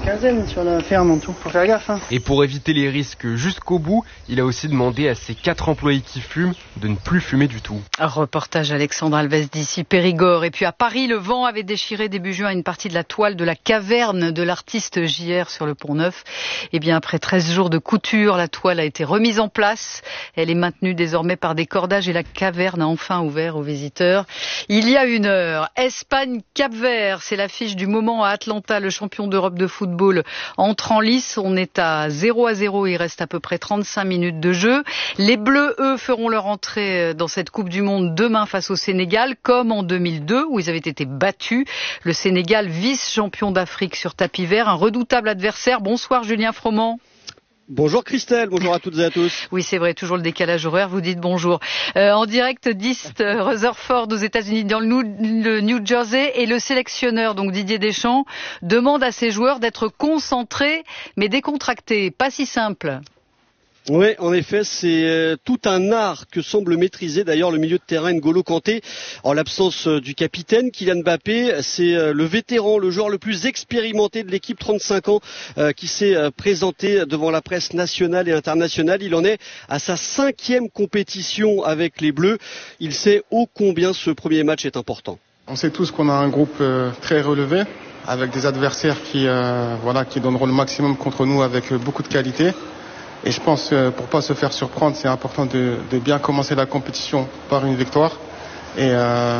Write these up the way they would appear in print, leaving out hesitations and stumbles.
quinzaine sur la ferme en tout. Faut faire gaffe. Et pour éviter les risques jusqu'au bout, il a aussi demandé à ses 4 employés qui fument de ne plus fumer du tout. Un reportage Alexandre Alves d'ici Périgord. Et puis à Paris, le vent avait déchiré début juin une partie de la toile de la caverne de l'artiste JR sur le Pont-Neuf. Et bien après 13 jours de couture, la toile a été remise en place. Elle est maintenue désormais par des cordages et la caverne a enfin ouvert aux visiteurs. Il y a 1 heure, Espagne-Cap-Vert, c'est l'affiche du moment à Atlanta. Le champion d'Europe de football entre en lice. On est à 0-0. Il reste à peu près 35 minutes de jeu. Les Bleus, eux, feront leur entrée dans cette Coupe du Monde demain face au Sénégal, comme en 2002 où ils avaient été battus. Le Sénégal, vice-champion d'Afrique sur tapis vert, un redoutable adversaire. Bonsoir Julien Froment. Bonjour Christelle, bonjour à toutes et à tous. Oui, c'est vrai, toujours le décalage horaire, vous dites bonjour. En direct d'East Rutherford aux États-Unis, dans le New Jersey, et le sélectionneur, donc Didier Deschamps, demande à ses joueurs d'être concentrés mais décontractés. Pas si simple. Oui, en effet, c'est tout un art que semble maîtriser d'ailleurs le milieu de terrain N'Golo Kanté. En l'absence du capitaine, Kylian Mbappé, c'est le vétéran, le joueur le plus expérimenté de l'équipe, 35 ans, qui s'est présenté devant la presse nationale et internationale. Il en est à sa 5e compétition avec les Bleus. Il sait ô combien ce premier match est important. On sait tous qu'on a un groupe très relevé, avec des adversaires qui donneront le maximum contre nous avec beaucoup de qualité. Et je pense que pour pas se faire surprendre, c'est important de bien commencer la compétition par une victoire. Et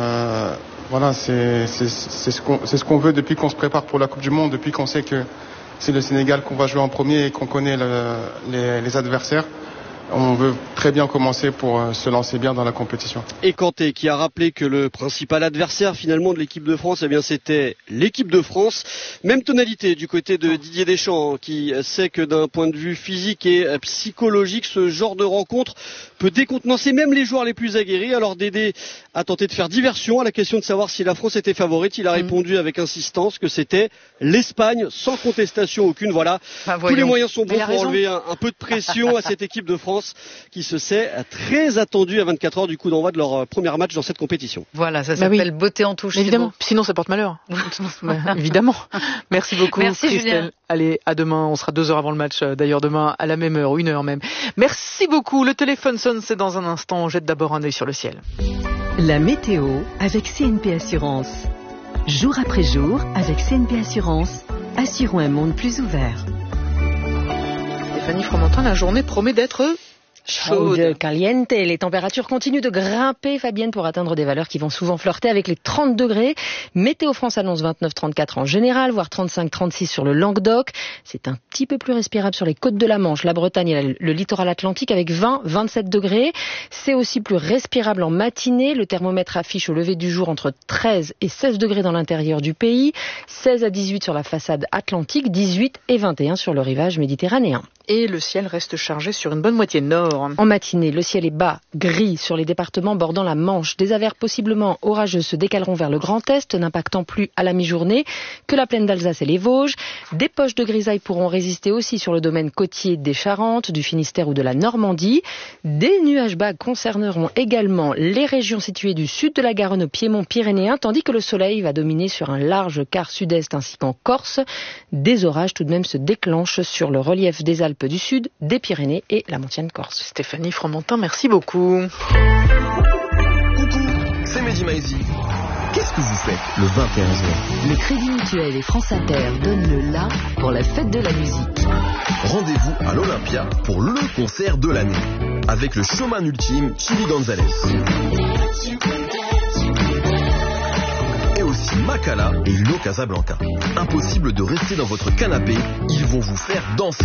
c'est ce qu'on veut depuis qu'on se prépare pour la Coupe du Monde, depuis qu'on sait que c'est le Sénégal qu'on va jouer en premier et qu'on connaît les adversaires. On veut très bien commencer pour se lancer bien dans la compétition. Et Kanté qui a rappelé que le principal adversaire finalement de l'équipe de France, c'était l'équipe de France. Même tonalité du côté de Didier Deschamps qui sait que d'un point de vue physique et psychologique, ce genre de rencontre peut décontenancer même les joueurs les plus aguerris. Alors Dédé a tenté de faire diversion à la question de savoir si la France était favorite. Il a répondu avec insistance que c'était l'Espagne, sans contestation aucune. Voilà, tous les moyens sont bons pour enlever un peu de pression à cette équipe de France qui se sait très attendue à 24 heures du coup d'envoi de leur premier match dans cette compétition. Voilà, ça s'appelle beauté en touche. Évidemment, sinon ça porte malheur. Évidemment. Merci beaucoup. Merci Christelle. Julien. Allez, à demain, on sera 2 heures avant le match, d'ailleurs demain à la même heure, 1 heure même. Merci beaucoup, le téléphone sonne, c'est dans un instant, on jette d'abord un œil sur le ciel. La météo avec CNP Assurance. Jour après jour, avec CNP Assurance, assurons un monde plus ouvert. Stéphanie Fromentin, la journée promet d'être chaude. Caliente. Les températures continuent de grimper, Fabienne, pour atteindre des valeurs qui vont souvent flirter avec les 30 degrés. Météo France annonce 29-34 en général, voire 35-36 sur le Languedoc. C'est un petit peu plus respirable sur les côtes de la Manche, la Bretagne et le littoral atlantique avec 20-27 degrés. C'est aussi plus respirable en matinée. Le thermomètre affiche au lever du jour entre 13 et 16 degrés dans l'intérieur du pays, 16 à 18 sur la façade atlantique, 18 et 21 sur le rivage méditerranéen. Et le ciel reste chargé sur une bonne moitié nord. En matinée, le ciel est bas, gris sur les départements bordant la Manche. Des averses possiblement orageuses se décaleront vers le Grand Est, n'impactant plus à la mi-journée que la plaine d'Alsace et les Vosges. Des poches de grisaille pourront résister aussi sur le domaine côtier des Charentes, du Finistère ou de la Normandie. Des nuages bas concerneront également les régions situées du sud de la Garonne au Piémont pyrénéen, tandis que le soleil va dominer sur un large quart sud-est ainsi qu'en Corse. Des orages tout de même se déclenchent sur le relief des Alpes du Sud, des Pyrénées et la montagne corse. Stéphanie Fromentin, merci beaucoup. Coucou, c'est Mehdi Maizi. Qu'est-ce que vous faites le 21 juin? Le Crédit Mutuel et France Inter donnent le la pour la fête de la musique. Rendez-vous à l'Olympia pour le concert de l'année avec le showman ultime Chili Gonzalez. Et aussi Makala et Lilo Casablanca. Impossible de rester dans votre canapé, ils vont vous faire danser.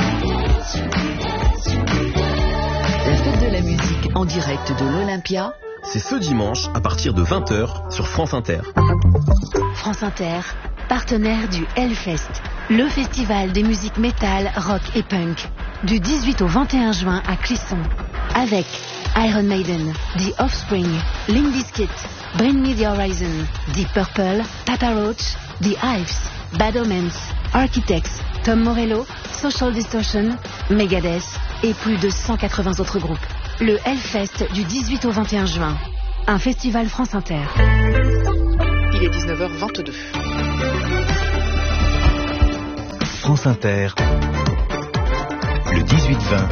La fête de la musique en direct de l'Olympia. C'est ce dimanche à partir de 20h sur France Inter. France Inter, partenaire du Hellfest, le festival des musiques métal, rock et punk, du 18 au 21 juin à Clisson, avec Iron Maiden, The Offspring, Limp Bizkit, Bring Me The Horizon, Deep Purple, Papa Roach, The Hives, Bad Omens, Architects, Tom Morello, Social Distortion, Megadeth et plus de 180 autres groupes. Le Hellfest du 18 au 21 juin. Un festival France Inter. Il est 19h22. France Inter, le 18-20,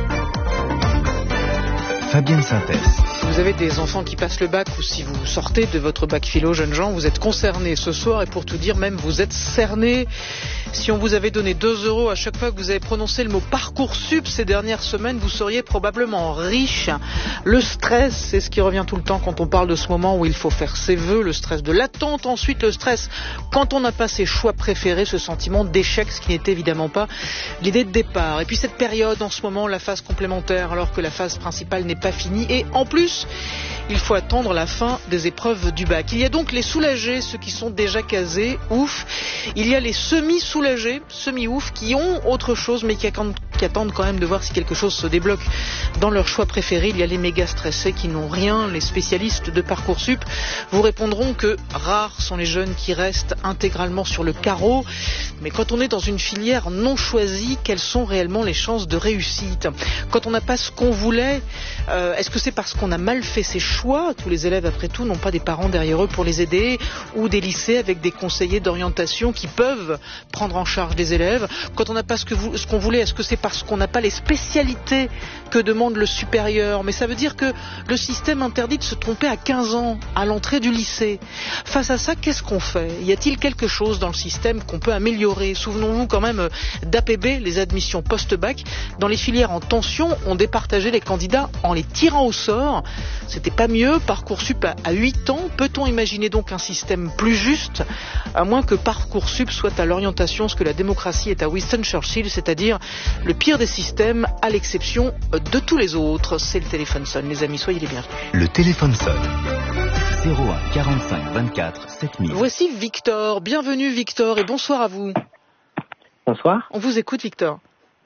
Fabienne Synthèse. Si vous avez des enfants qui passent le bac ou si vous sortez de votre bac philo, jeunes gens, vous êtes concernés ce soir et pour tout dire même vous êtes cernés. Si on vous avait donné 2 € à chaque fois que vous avez prononcé le mot Parcoursup ces dernières semaines, vous seriez probablement riche. Le stress, c'est ce qui revient tout le temps quand on parle de ce moment où il faut faire ses vœux, le stress de l'attente, ensuite le stress quand on n'a pas ses choix préférés, ce sentiment d'échec, ce qui n'est évidemment pas l'idée de départ. Et puis cette période en ce moment, la phase complémentaire, alors que la phase principale n'est pas finie et en plus, il faut attendre la fin des épreuves du bac. Il y a donc les soulagés, ceux qui sont déjà casés, ouf. Il y a les semi-soulagés, semi-ouf, qui ont autre chose mais qui attendent quand même de voir si quelque chose se débloque dans leur choix préféré. Il y a les méga stressés qui n'ont rien. Les spécialistes de Parcoursup vous répondront que rares sont les jeunes qui restent intégralement sur le carreau. Mais quand on est dans une filière non choisie, quelles sont réellement les chances de réussite? Quand on n'a pas ce qu'on voulait, est-ce que c'est parce qu'on a mal fait ses choix? Tous les élèves, après tout, n'ont pas des parents derrière eux pour les aider, ou des lycées avec des conseillers d'orientation qui peuvent prendre en charge les élèves. Quand on n'a pas ce qu'on voulait, est-ce que c'est parce qu'on n'a pas les spécialités que demande le supérieur? Mais ça veut dire que le système interdit de se tromper à 15 ans, à l'entrée du lycée. Face à ça, qu'est-ce qu'on fait? Y a-t-il quelque chose dans le système qu'on peut améliorer? Souvenons-nous quand même d'APB, les admissions post-bac. Dans les filières en tension, on départageait les candidats en les tirant au sort. C'était pas mieux. Parcoursup à 8 ans. Peut-on imaginer donc un système plus juste, à moins que Parcoursup soit à l'orientation ce que la démocratie est à Winston Churchill, c'est-à-dire le pire des systèmes à l'exception de tous les autres? C'est le téléphone sonne, les amis, soyez les bienvenus. Le téléphone sonne. 01 45 24 7000. Voici Victor. Bienvenue Victor et bonsoir à vous. Bonsoir. On vous écoute Victor.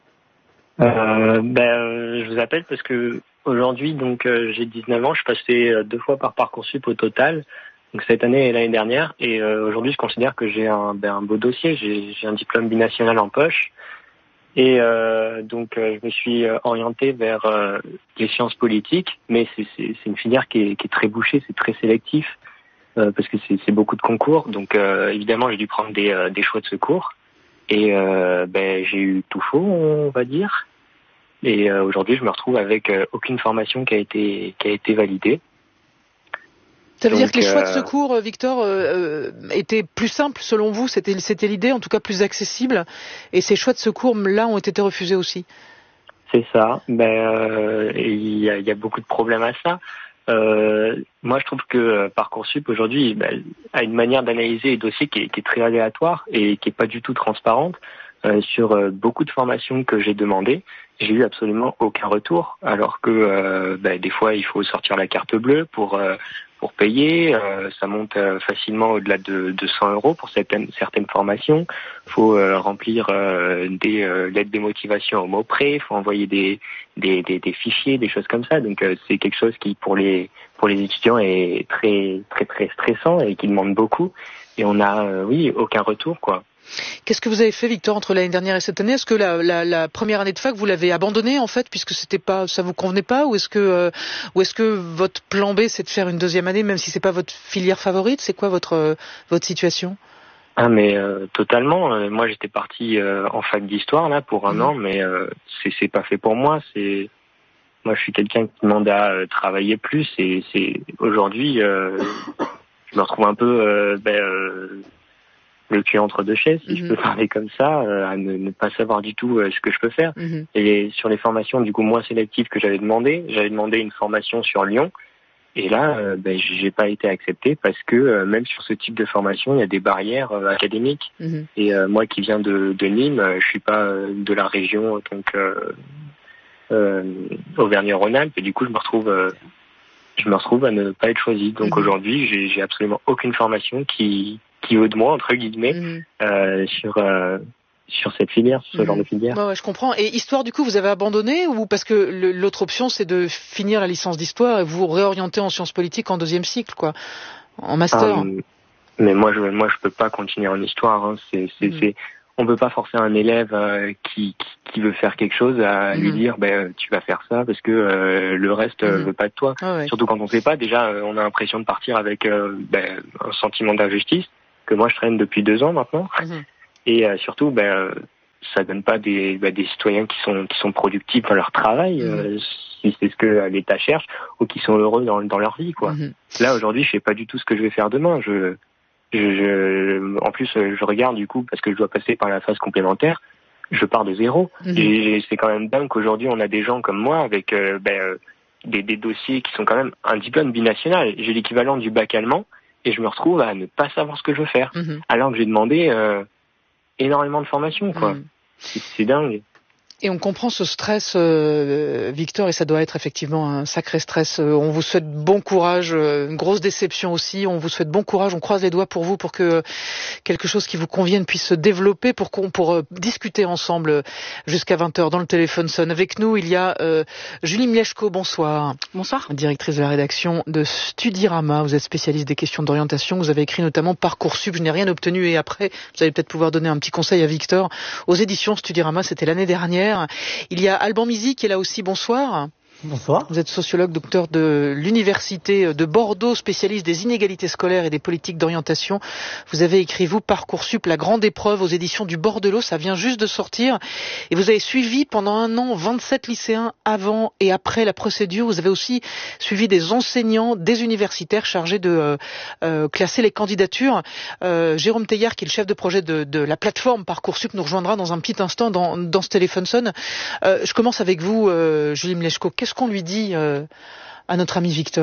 Je vous appelle parce que aujourd'hui, donc j'ai 19 ans, je suis passé 2 fois par Parcoursup au total, donc cette année et l'année dernière, et aujourd'hui je considère que j'ai un beau dossier, j'ai un diplôme binational en poche, et je me suis orienté vers les sciences politiques, mais c'est une filière qui est très bouchée, c'est très sélectif, parce que c'est beaucoup de concours, donc évidemment j'ai dû prendre des choix de secours. Et j'ai eu tout faux, on va dire. Et aujourd'hui, je me retrouve avec aucune formation qui a été validée. Ça veut dire que les choix de secours, Victor, étaient plus simples selon vous? C'était l'idée, en tout cas plus accessible. Et ces choix de secours, là, ont été refusés aussi. C'est ça. Il y a beaucoup de problèmes à ça. Moi, je trouve que Parcoursup aujourd'hui a une manière d'analyser les dossiers qui est très aléatoire et qui est pas du tout transparente. Sur beaucoup de formations que j'ai demandées, j'ai eu absolument aucun retour, alors que des fois il faut sortir la carte bleue pour payer. Ça monte facilement au-delà de 100 € pour certaines formations. Faut remplir des lettres de motivation au mot près. Faut envoyer des fichiers, des choses comme ça. Donc c'est quelque chose qui pour les étudiants est très très très stressant et qui demande beaucoup. Et on a aucun retour quoi. Qu'est-ce que vous avez fait, Victor, entre l'année dernière et cette année? Est-ce que la première année de fac, vous l'avez abandonnée, en fait, puisque ça vous convenait pas, ou est-ce que votre plan B, c'est de faire une deuxième année, même si c'est pas votre filière favorite? C'est quoi votre situation? Ah, mais totalement. Moi, j'étais parti en fac d'histoire là pour un an, mais c'est pas fait pour moi. Moi, je suis quelqu'un qui demande à travailler plus, et c'est aujourd'hui, je me retrouve un peu le cul entre deux chaises, si je peux parler comme ça, à ne pas savoir du tout ce que je peux faire. Et sur les formations du coup moins sélectives que j'avais demandé une formation sur Lyon, et là j'ai pas été accepté parce que même sur ce type de formation il y a des barrières académiques. Et moi qui viens de Nîmes, je suis pas de la région donc Auvergne-Rhône-Alpes, et du coup je me retrouve à ne pas être choisi. Donc aujourd'hui j'ai absolument aucune formation qui veut de moi, entre guillemets, sur cette filière, sur ce genre de filière. Ouais, je comprends. Et histoire, du coup, vous avez abandonné, ou parce que l'autre option, c'est de finir la licence d'histoire et vous réorienter en sciences politiques en deuxième cycle, quoi, en master? Mais moi, je peux pas continuer en histoire. Hein. On peut pas forcer un élève qui veut faire quelque chose à lui dire tu vas faire ça parce que le reste veut pas de toi. Surtout quand on sait pas. Déjà, on a l'impression de partir avec un sentiment d'injustice que moi je traîne depuis 2 ans maintenant. Et surtout, ça donne pas des citoyens qui sont productifs dans leur travail, si c'est ce que l'État cherche, ou qui sont heureux dans leur vie, quoi. Là, aujourd'hui, je sais pas du tout ce que je vais faire demain. En plus, je regarde du coup, parce que je dois passer par la phase complémentaire, je pars de zéro. Et c'est quand même dingue qu'aujourd'hui, on a des gens comme moi avec des dossiers qui sont quand même un diplôme binational. J'ai l'équivalent du bac allemand, et je me retrouve à ne pas savoir ce que je veux faire, alors que j'ai demandé énormément de formation, quoi. C'est dingue. Et on comprend ce stress, Victor, et ça doit être effectivement un sacré stress. On vous souhaite bon courage, une grosse déception aussi. On vous souhaite bon courage, on croise les doigts pour vous, pour que quelque chose qui vous convienne puisse se développer, pour discuter ensemble jusqu'à 20h dans le téléphone sonne. Avec nous, il y a Julie Mleczko, bonsoir. Bonsoir. Directrice de la rédaction de Studirama. Vous êtes spécialiste des questions d'orientation. Vous avez écrit notamment Parcoursup, je n'ai rien obtenu, et après, vous allez peut-être pouvoir donner un petit conseil à Victor. Aux éditions Studirama, c'était l'année dernière. Il y a Alban Mizy qui est là aussi, bonsoir. Bonsoir. Vous êtes sociologue, docteur de l'Université de Bordeaux, spécialiste des inégalités scolaires et des politiques d'orientation. Vous avez écrit, vous, Parcoursup, la grande épreuve aux éditions du Bordelot. Ça vient juste de sortir. Et vous avez suivi pendant un an 27 lycéens avant et après la procédure. Vous avez aussi suivi des enseignants, des universitaires chargés de classer les candidatures. Jérôme Teillard, qui est le chef de projet de la plateforme Parcoursup, nous rejoindra dans un petit instant dans ce téléphone sonne. Je commence avec vous, Julie Mleczko. Qu'est-ce qu'on lui dit à notre ami Victor ?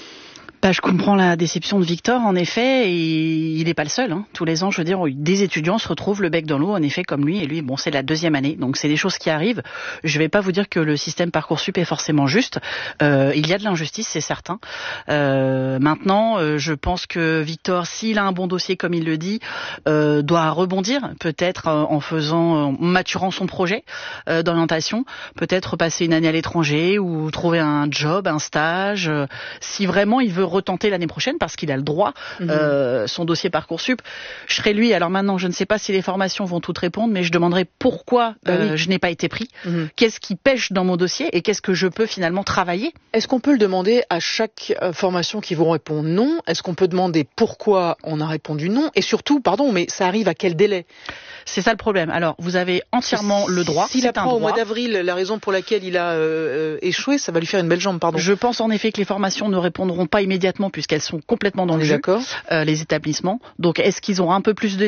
Je comprends la déception de Victor, en effet, et il n'est pas le seul. Tous les ans, je veux dire, des étudiants se retrouvent le bec dans l'eau, en effet, comme lui. Et lui, c'est la 2e année, donc c'est des choses qui arrivent. Je vais pas vous dire que le système Parcoursup est forcément juste. Il y a de l'injustice, c'est certain. Maintenant, je pense que Victor, s'il a un bon dossier, comme il le dit, doit rebondir, peut-être en maturant son projet d'orientation, peut-être passer une année à l'étranger ou trouver un job, un stage, si vraiment il veut retenter l'année prochaine, parce qu'il a le droit, son dossier Parcoursup. Je serai lui, alors maintenant je ne sais pas si les formations vont toutes répondre, mais je demanderai pourquoi je n'ai pas été pris, qu'est-ce qui pêche dans mon dossier et qu'est-ce que je peux finalement travailler. Est-ce qu'on peut le demander à chaque formation qui vous répond non ? Est-ce qu'on peut demander pourquoi on a répondu non ? Et surtout, pardon, mais ça arrive à quel délai ? C'est ça le problème. Alors, vous avez entièrement le droit. S'il apprend au mois d'avril la raison pour laquelle il a échoué, ça va lui faire une belle jambe, pardon. Je pense en effet que les formations ne répondront pas immédiatement puisqu'elles sont complètement dans le jeu, les établissements. Donc, est-ce qu'ils auront un peu plus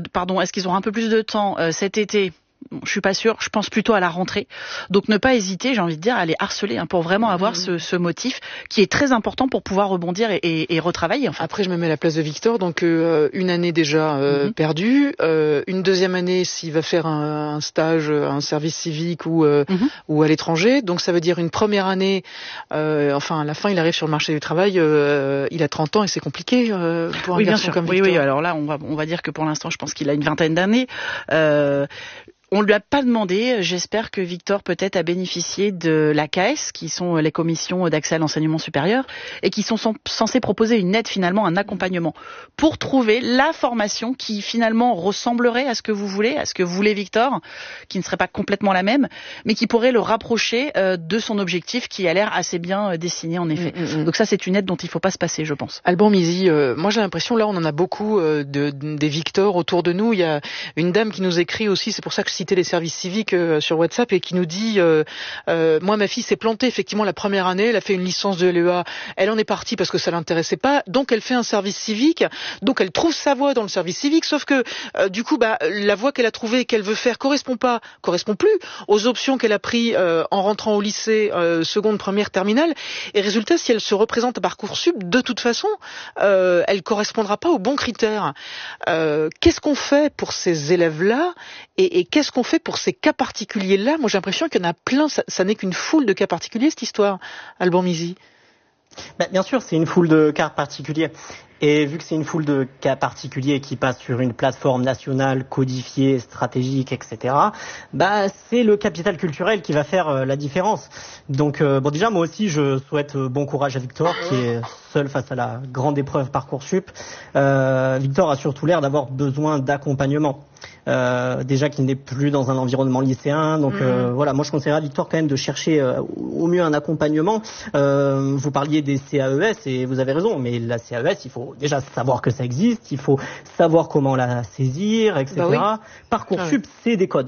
de temps cet été ? Je suis pas sûre, je pense plutôt à la rentrée. Donc ne pas hésiter, j'ai envie de dire, à les harceler pour vraiment avoir ce motif qui est très important pour pouvoir rebondir et retravailler. Après, je me mets à la place de Victor, donc une année déjà perdue, une 2e année s'il va faire un stage, un service civique ou à l'étranger. Donc ça veut dire une première année, à la fin il arrive sur le marché du travail, il a 30 ans et c'est compliqué pour un garçon comme Victor. Oui, alors là on va dire que pour l'instant je pense qu'il a une 20aine d'années. On ne lui a pas demandé, j'espère que Victor peut-être a bénéficié de l'AKS, qui sont les commissions d'accès à l'enseignement supérieur, et qui sont censées proposer une aide finalement, un accompagnement, pour trouver la formation qui finalement ressemblerait à ce que vous voulez Victor, qui ne serait pas complètement la même, mais qui pourrait le rapprocher de son objectif qui a l'air assez bien dessiné en effet. Donc ça c'est une aide dont il ne faut pas se passer, je pense. Alban Mizy, moi j'ai l'impression, là on en a beaucoup des Victor autour de nous. Il y a une dame qui nous écrit aussi, c'est pour ça que je citais les services civiques sur WhatsApp, et qui nous dit moi ma fille s'est plantée effectivement la première année, elle a fait une licence de LEA, elle en est partie parce que ça l'intéressait pas, donc elle fait un service civique, donc elle trouve sa voie dans le service civique, sauf que du coup la voie qu'elle a trouvée et qu'elle veut faire correspond plus aux options qu'elle a pris en rentrant au lycée seconde, première, terminale, et résultat si elle se représente à Parcoursup, de toute façon elle correspondra pas aux bons critères. Qu'est-ce qu'on fait pour ces élèves-là et qu'est-ce qu'on fait pour ces cas particuliers-là ? Moi, j'ai l'impression qu'il y en a plein. Ça n'est qu'une foule de cas particuliers, cette histoire, Alban Mizy. Bien sûr, c'est une foule de cas particuliers. Et vu que c'est une foule de cas particuliers qui passent sur une plateforme nationale codifiée, stratégique, etc., c'est le capital culturel qui va faire la différence. Donc, déjà, moi aussi, je souhaite bon courage à Victor, qui est seul face à la grande épreuve Parcoursup. Victor a surtout l'air d'avoir besoin d'accompagnement. Déjà qu'il n'est plus dans un environnement lycéen, donc moi je conseillerais à Victor quand même de chercher au mieux un accompagnement. Vous parliez des CAES et vous avez raison, mais la CAES, il faut déjà savoir que ça existe, il faut savoir comment la saisir, etc. Parcoursup, c'est des codes.